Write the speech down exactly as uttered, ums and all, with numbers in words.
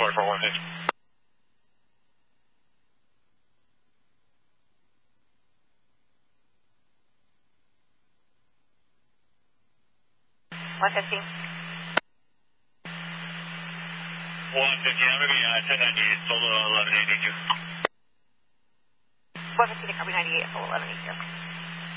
Sorry for one fifty. one fifty. one fifty, I'm going to be uh, ten ninety-eight, solo eleven eighty-two. one fifty to copy ninety-eight, solo eleven eighty-two.